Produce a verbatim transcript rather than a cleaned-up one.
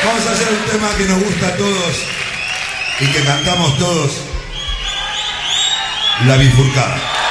Vamos a hacer un tema que nos gusta a todos y que cantamos todos. La bifurcada.